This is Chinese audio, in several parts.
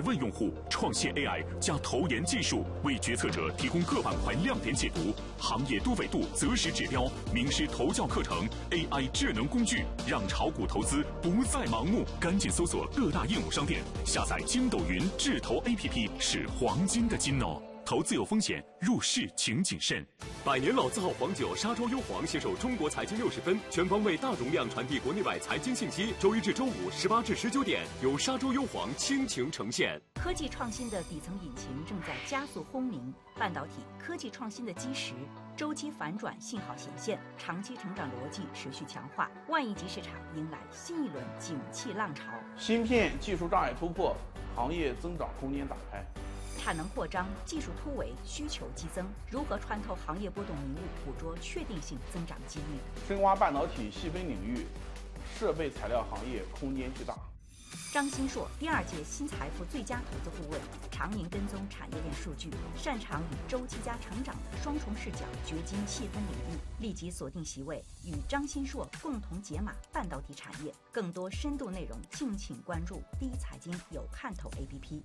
万用户，创新 AI 加投研技术，为决策者提供各板块亮点解读，行业多维度择时指标，名师投教课程 ，AI 智能工具，让炒股投资不再盲目。赶紧搜索各大应用商店，下载筋斗云智投 APP， 是黄金的金哦。投资有风险，入市请谨慎。 百年老字号黄酒沙洲优黄携手中国财经60分，全方位大容量传递国内外财经信息。周一至周五18至19点，由沙洲优黄倾情呈现。 科技创新的底层引擎正在加速轰鸣，半导体科技创新的基石周期反转信号显现，长期成长逻辑持续强化，万亿级市场迎来新一轮景气浪潮。 芯片技术障碍突破，行业增长空间打开。 产能扩张，技术突围，需求激增，如何穿透行业波动迷雾，捕捉确定性增长机遇？ 深挖半导体细分领域，设备材料行业空间巨大。 张新硕第2届新财富最佳投资顾问，常年跟踪产业链数据，擅长以周期加成长的双重视角掘金细分领域。立即锁定席位，与张新硕共同解码半导体产业。更多深度内容，敬请关注第一财经有看头 APP。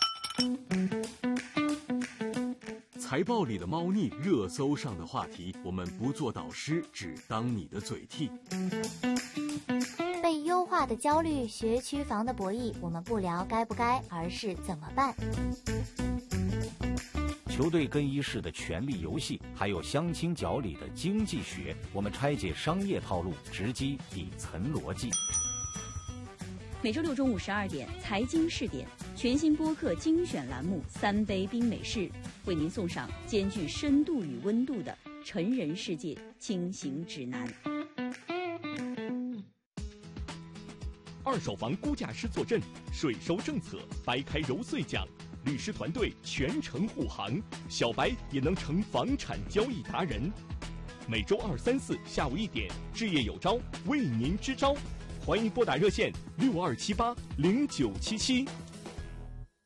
财报里的猫腻，热搜上的话题，我们不做导师，只当你的嘴替。 被优化的焦虑，学区房的博弈，我们不聊该不该，而是怎么办。 球队更衣室的权力游戏，还有相亲角里的经济学，我们拆解商业套路，直击底层逻辑。 每周六中午12点，财经试点全新播客精选栏目《3杯冰美式》，为您送上兼具深度与温度的成人世界轻型指南。 二手房估价师坐镇，税收政策掰开揉碎讲，律师团队全程护航，小白也能成房产交易达人。每周2、3、4下午1点，置业有招为您支招。欢迎拨打热线62780977。